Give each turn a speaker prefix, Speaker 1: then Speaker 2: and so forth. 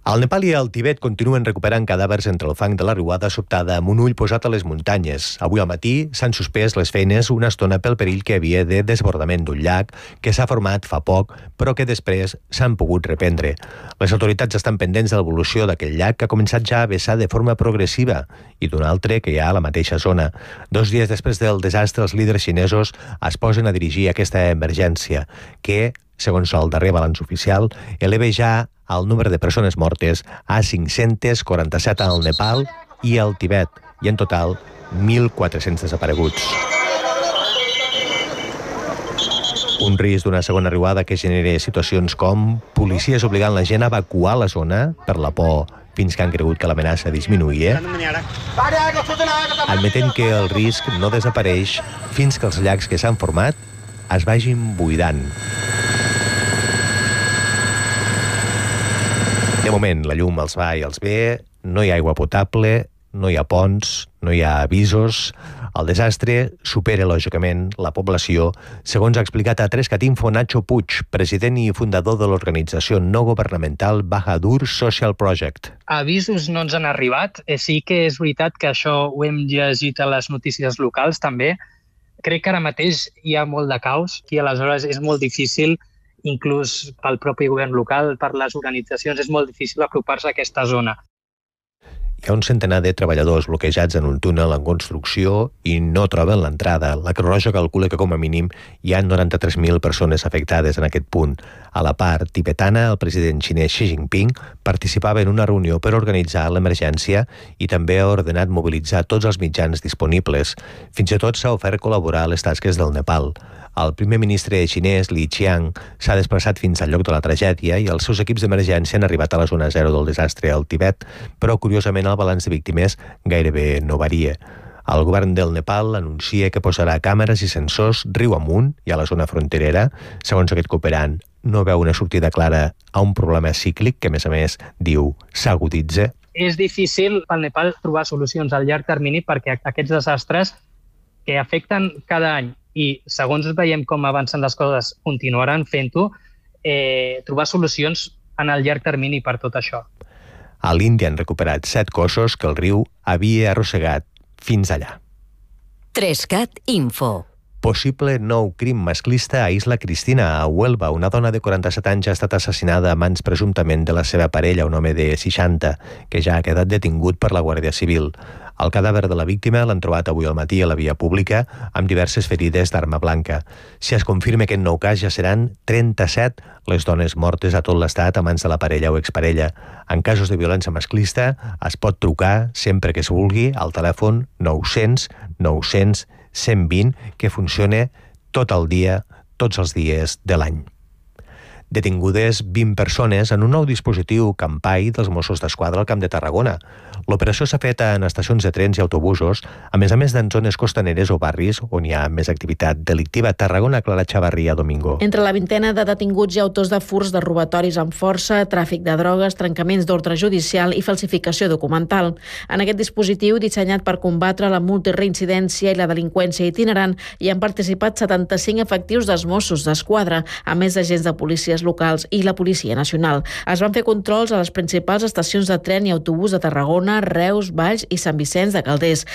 Speaker 1: Al Nepal i al Tibet continuen recuperant cadàvers entre el fang de la riuada sobtada amb un ull posat a les muntanyes. Avui al matí s'han suspès les feines una estona pel perill que hi havia de desbordament d'un llac que s'ha format fa poc, però que després s'han pogut reprendre. Les autoritats estan pendents de l'evolució d'aquest llac que ha començat ja a vessar de forma progressiva i d'un altre que hi ha a la mateixa zona. 2 dies després del desastre, els líders xinesos es posen a dirigir aquesta emergència que, segons el darrer balanç oficial, eleva ja el nombre de persones mortes a 547 al Nepal i al Tibet, i en total 1.400 desapareguts. Un risc d'una segona riuada que genera situacions com policies obligant la gent a evacuar la zona per la por fins que han cregut que l'amenaça disminuïa, admetent que el risc no desapareix fins que els llacs que s'han format es vagin buidant. De moment, la llum els va i els ve, no hi ha aigua potable, no hi ha ponts, no hi ha avisos. El desastre supera, lògicament, la població, segons ha explicat a 3CAT-Info Nacho Puig, president i fundador de l'organització no governamental Bahadur Social Project.
Speaker 2: Avisos no ens han arribat. Sí que és veritat que això ho hem llegit a les notícies locals, també. Crec que ara mateix hi ha molt de caos i aleshores és molt difícil, inclús pel propi govern local, per les organitzacions, és molt difícil apropar-se a aquesta zona.
Speaker 1: Hi ha un centenar de treballadors bloquejats en un túnel en construcció i no troben l'entrada. La Creu Roja calcula que com a mínim hi ha 93.000 persones afectades en aquest punt. A la part tibetana, el president xinès Xi Jinping participava en una reunió per organitzar l'emergència i també ha ordenat mobilitzar tots els mitjans disponibles. Fins i tot s'ha ofert col·laborar a les tasques del Nepal. El primer ministre xinès, Li Qiang, s'ha desplaçat fins al lloc de la tragèdia i els seus equips d'emergència han arribat a la zona zero del desastre al Tibet, però curiosament el balanç de víctimes gairebé no varia. El govern del Nepal anuncia que posarà càmeres i sensors riu amunt i a la zona fronterera. Segons aquest cooperant, no veu una sortida clara a un problema cíclic que, a més, diu, s'aguditza.
Speaker 2: És difícil pel Nepal trobar solucions a llarg termini perquè aquests desastres que afecten cada any i segons veiem com avancen les coses continuaran fent-ho, trobar solucions en el llarg termini per tot això.
Speaker 1: A l'Índia han recuperat 7 cossos que el riu havia arrossegat fins allà.
Speaker 3: 3CAT-Info.
Speaker 1: Possible nou crim masclista a Isla Cristina, a Huelva. Una dona de 47 anys ha estat assassinada a mans presumptament de la seva parella, un home de 60, que ja ha quedat detingut per la Guàrdia Civil. El cadàver de la víctima l'han trobat avui al matí a la via pública amb diverses ferides d'arma blanca. Si es confirma aquest nou cas, ja seran 37 les dones mortes a tot l'estat a mans de la parella o exparella. En casos de violència masclista es pot trucar sempre que es vulgui al telèfon 900 900 120, que funciona tot el dia, tots els dies de l'any. Detingudes 20 persones en un nou dispositiu Campai dels Mossos d'Esquadra al Camp de Tarragona. L'operació s'ha fet en estacions de trens i autobusos, a més en zones costaneres o barris on hi ha més activitat delictiva. Tarragona, Clara Chavarria, Domingo.
Speaker 4: Entre la vintena de detinguts hi ha autors de furts, de robatoris amb força, tràfic de drogues, trencaments d'ordre judicial i falsificació documental. En aquest dispositiu, dissenyat per combatre la multireincidència i la delinqüència itinerant, hi han participat 75 efectius dels Mossos d'Esquadra, a més d'agents de policies locals i la Policia Nacional. Es van fer controls a les principals estacions de tren i autobús de Tarragona, Reus, Valls i Sant Vicenç de Calders.